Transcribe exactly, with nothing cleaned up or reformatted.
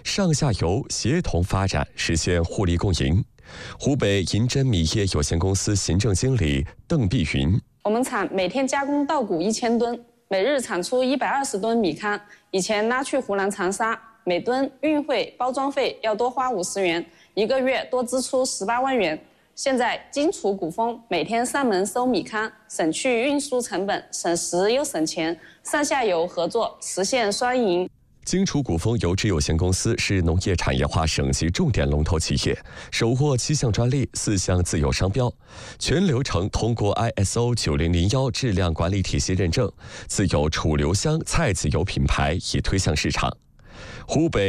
上下游协同发展，实现互利共赢。湖北银针米业有限公司行政经理邓碧云： 我们厂每天加工稻谷一千吨，每日产出一百二十吨米糠。以前拉去湖南长沙，每吨运费、包装费要多花五十元，一个月多支出十八万元。现在荆楚古风每天上门收米糠，省去运输成本，省时又省钱，上下游合作实现双赢。 荆楚古风油脂有限公司是农业产业化省级重点龙头企业，手获七项专利、四项自有商标，全流程通过 I S O 九零零一质量管理体系认证，自有楚留香菜籽油品牌已推向市场。湖北